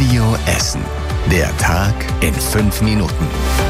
Radio Essen. Der Tag in 5 Minuten.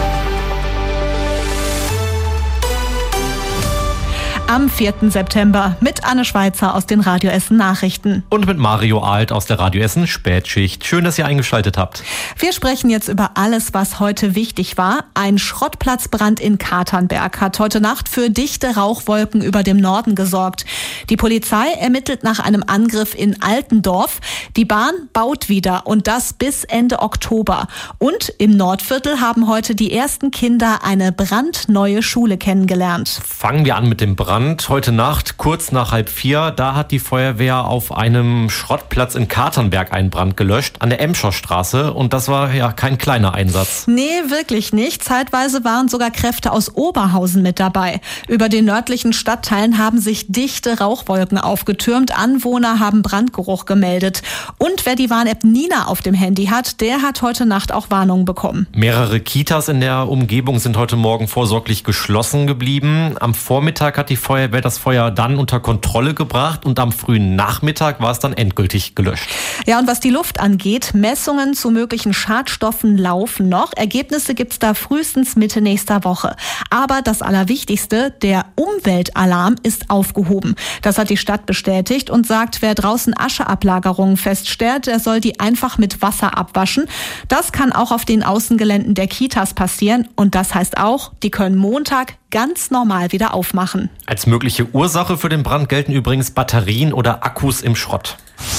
Am 4. September mit Anne Schweizer aus den Radio Essen Nachrichten. Und mit Mario Alt aus der Radio Essen Spätschicht. Schön, dass ihr eingeschaltet habt. Wir sprechen jetzt über alles, was heute wichtig war. Ein Schrottplatzbrand in Katernberg hat heute Nacht für dichte Rauchwolken über dem Norden gesorgt. Die Polizei ermittelt nach einem Angriff in Altendorf. Die Bahn baut wieder und das bis Ende Oktober. Und im Nordviertel haben heute die ersten Kinder eine brandneue Schule kennengelernt. Fangen wir an mit dem Brand. Heute Nacht, kurz nach 3:30, da hat die Feuerwehr auf einem Schrottplatz in Katernberg einen Brand gelöscht, an der Emscher Straße. Und das war ja kein kleiner Einsatz. Nee, wirklich nicht. Zeitweise waren sogar Kräfte aus Oberhausen mit dabei. Über den nördlichen Stadtteilen haben sich dichte Rauchwolken aufgetürmt. Anwohner haben Brandgeruch gemeldet. Und wer die Warn-App Nina auf dem Handy hat, der hat heute Nacht auch Warnungen bekommen. Mehrere Kitas in der Umgebung sind heute Morgen vorsorglich geschlossen geblieben. Am Vormittag hat die Feuerwehr das Feuer dann unter Kontrolle gebracht und am frühen Nachmittag war es dann endgültig gelöscht. Ja, und was die Luft angeht, Messungen zu möglichen Schadstoffen laufen noch. Ergebnisse gibt's da frühestens Mitte nächster Woche. Aber das Allerwichtigste, der Umweltalarm ist aufgehoben. Das hat die Stadt bestätigt und sagt, wer draußen Ascheablagerungen feststellt, der soll die einfach mit Wasser abwaschen. Das kann auch auf den Außengeländen der Kitas passieren und das heißt auch, die können Montag ganz normal wieder aufmachen. Als mögliche Ursache für den Brand gelten übrigens Batterien oder Akkus im Schrott.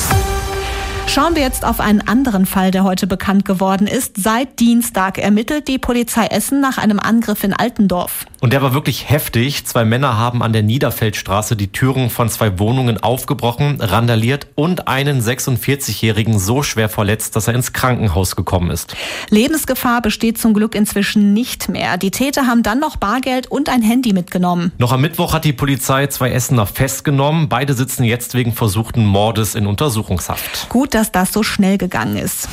Schauen wir jetzt auf einen anderen Fall, der heute bekannt geworden ist. Seit Dienstag ermittelt die Polizei Essen nach einem Angriff in Altendorf. Und der war wirklich heftig. 2 Männer haben an der Niederfeldstraße die Türen von 2 Wohnungen aufgebrochen, randaliert und einen 46-Jährigen so schwer verletzt, dass er ins Krankenhaus gekommen ist. Lebensgefahr besteht zum Glück inzwischen nicht mehr. Die Täter haben dann noch Bargeld und ein Handy mitgenommen. Noch am Mittwoch hat die Polizei 2 Essener festgenommen. Beide sitzen jetzt wegen versuchten Mordes in Untersuchungshaft. Gut, dass das so schnell gegangen ist.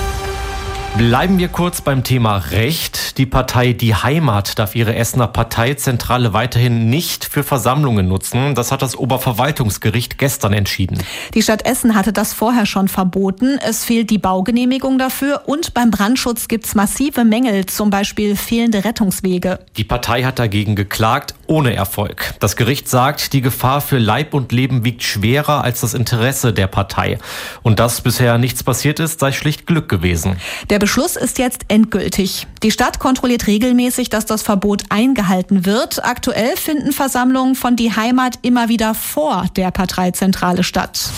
Bleiben wir kurz beim Thema Recht. Die Partei Die Heimat darf ihre Essener Parteizentrale weiterhin nicht für Versammlungen nutzen. Das hat das Oberverwaltungsgericht gestern entschieden. Die Stadt Essen hatte das vorher schon verboten. Es fehlt die Baugenehmigung dafür und beim Brandschutz gibt's massive Mängel, zum Beispiel fehlende Rettungswege. Die Partei hat dagegen geklagt, ohne Erfolg. Das Gericht sagt, die Gefahr für Leib und Leben wiegt schwerer als das Interesse der Partei. Und dass bisher nichts passiert ist, sei schlicht Glück gewesen. Der Beschluss ist jetzt endgültig. Die Stadt kontrolliert regelmäßig, dass das Verbot eingehalten wird. Aktuell finden Versammlungen von Die Heimat immer wieder vor der Parteizentrale statt.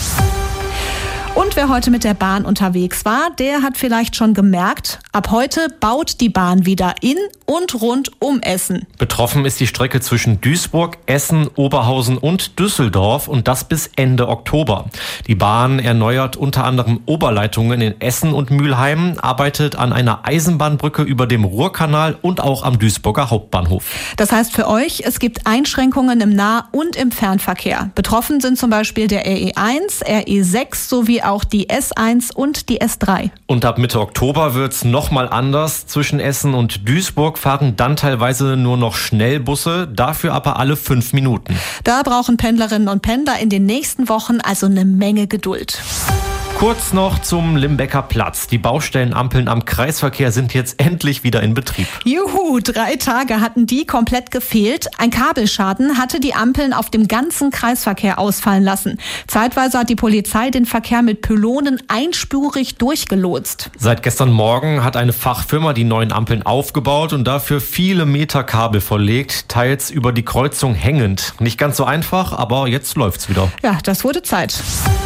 Und wer heute mit der Bahn unterwegs war, der hat vielleicht schon gemerkt, ab heute baut die Bahn wieder in und rund um Essen. Betroffen ist die Strecke zwischen Duisburg, Essen, Oberhausen und Düsseldorf und das bis Ende Oktober. Die Bahn erneuert unter anderem Oberleitungen in Essen und Mülheim, arbeitet an einer Eisenbahnbrücke über dem Ruhrkanal und auch am Duisburger Hauptbahnhof. Das heißt für euch, es gibt Einschränkungen im Nah- und im Fernverkehr. Betroffen sind zum Beispiel der RE1, RE6 sowie auch die S1 und die S3. Und ab Mitte Oktober wird's nochmal anders. Zwischen Essen und Duisburg fahren dann teilweise nur noch Schnellbusse, dafür aber alle 5 Minuten. Da brauchen Pendlerinnen und Pendler in den nächsten Wochen also eine Menge Geduld. Kurz noch zum Limbecker Platz. Die Baustellenampeln am Kreisverkehr sind jetzt endlich wieder in Betrieb. Juhu, 3 Tage hatten die komplett gefehlt. Ein Kabelschaden hatte die Ampeln auf dem ganzen Kreisverkehr ausfallen lassen. Zeitweise hat die Polizei den Verkehr mit Pylonen einspurig durchgelotst. Seit gestern Morgen hat eine Fachfirma die neuen Ampeln aufgebaut und dafür viele Meter Kabel verlegt, teils über die Kreuzung hängend. Nicht ganz so einfach, aber jetzt läuft's wieder. Ja, das wurde Zeit.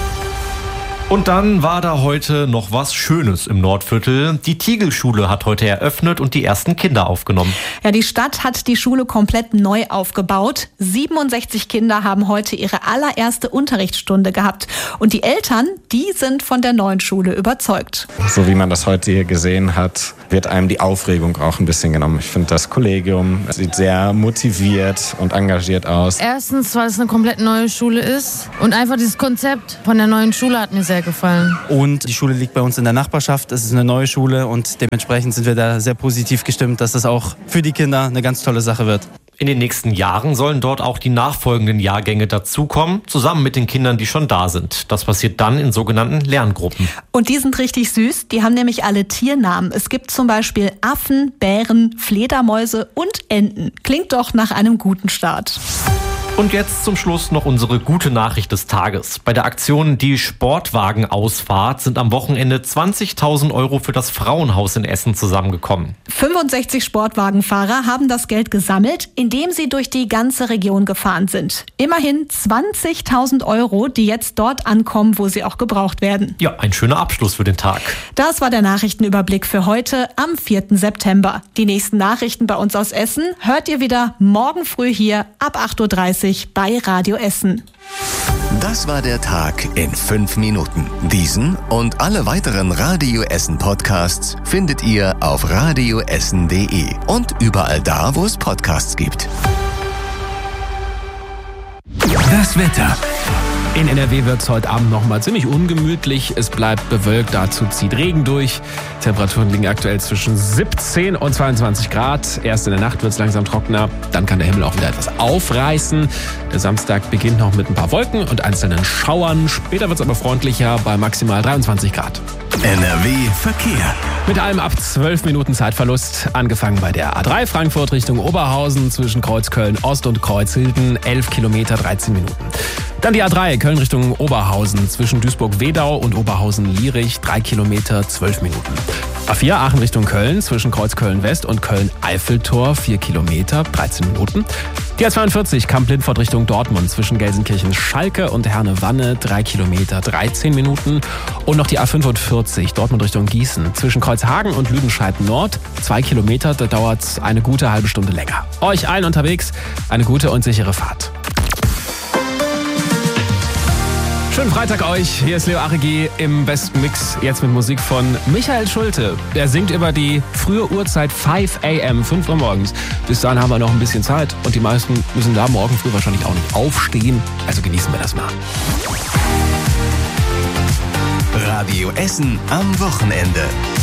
Und dann war da heute noch was Schönes im Nordviertel. Die Tiegel-Schule hat heute eröffnet und die ersten Kinder aufgenommen. Ja, die Stadt hat die Schule komplett neu aufgebaut. 67 Kinder haben heute ihre allererste Unterrichtsstunde gehabt. Und die Eltern, die sind von der neuen Schule überzeugt. So wie man das heute hier gesehen hat, wird einem die Aufregung auch ein bisschen genommen. Ich finde, das Kollegium sieht sehr motiviert und engagiert aus. Erstens, weil es eine komplett neue Schule ist und einfach dieses Konzept von der neuen Schule hat mir sehr gefallen. Und die Schule liegt bei uns in der Nachbarschaft. Es ist eine neue Schule und dementsprechend sind wir da sehr positiv gestimmt, dass das auch für die Kinder eine ganz tolle Sache wird. In den nächsten Jahren sollen dort auch die nachfolgenden Jahrgänge dazukommen, zusammen mit den Kindern, die schon da sind. Das passiert dann in sogenannten Lerngruppen. Und die sind richtig süß. Die haben nämlich alle Tiernamen. Es gibt zum Beispiel Affen, Bären, Fledermäuse und Enten. Klingt doch nach einem guten Start. Und jetzt zum Schluss noch unsere gute Nachricht des Tages. Bei der Aktion Die Sportwagenausfahrt sind am Wochenende 20.000 € für das Frauenhaus in Essen zusammengekommen. 65 Sportwagenfahrer haben das Geld gesammelt, indem sie durch die ganze Region gefahren sind. Immerhin 20.000 €, die jetzt dort ankommen, wo sie auch gebraucht werden. Ja, ein schöner Abschluss für den Tag. Das war der Nachrichtenüberblick für heute am 4. September. Die nächsten Nachrichten bei uns aus Essen hört ihr wieder morgen früh hier ab 8.30 Uhr bei Radio Essen. Das war der Tag in 5 Minuten. Diesen und alle weiteren Radio Essen Podcasts findet ihr auf radioessen.de und überall da, wo es Podcasts gibt. Das Wetter. In NRW wird es heute Abend nochmal ziemlich ungemütlich. Es bleibt bewölkt, dazu zieht Regen durch. Temperaturen liegen aktuell zwischen 17 und 22 Grad. Erst in der Nacht wird es langsam trockener, dann kann der Himmel auch wieder etwas aufreißen. Der Samstag beginnt noch mit ein paar Wolken und einzelnen Schauern. Später wird es aber freundlicher bei maximal 23 Grad. NRW Verkehr. Mit allem ab 12 Minuten Zeitverlust. Angefangen bei der A3 Frankfurt Richtung Oberhausen zwischen Kreuzköln Ost und Kreuzhilden. 11 Kilometer, 13 Minuten. Dann die A3 Köln Richtung Oberhausen zwischen Duisburg-Wedau und Oberhausen-Lierich. 3 Kilometer, 12 Minuten. A4 Aachen Richtung Köln zwischen Kreuzköln-West und Köln-Eiffeltor. 4 Kilometer, 13 Minuten. Die A42 Kamp-Lindfort Richtung Dortmund zwischen Gelsenkirchen-Schalke und Herne-Wanne. 3 Kilometer, 13 Minuten. Und noch die A45 Dortmund Richtung Gießen zwischen Kreuzhagen und Lüdenscheid-Nord. 2 Kilometer, da dauert es eine gute halbe Stunde länger. Euch allen unterwegs eine gute und sichere Fahrt. Schönen Freitag euch. Hier ist Leo Arregi im besten Mix. Jetzt mit Musik von Michael Schulte. Er singt über die frühe Uhrzeit 5 a.m., 5 Uhr morgens. Bis dahin haben wir noch ein bisschen Zeit und die meisten müssen da morgen früh wahrscheinlich auch nicht aufstehen. Also genießen wir das mal. Radio Essen am Wochenende.